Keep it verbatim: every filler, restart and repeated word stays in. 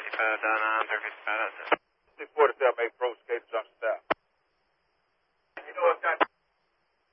fifty-five down on thirty-five. six forty-seven, make pro skate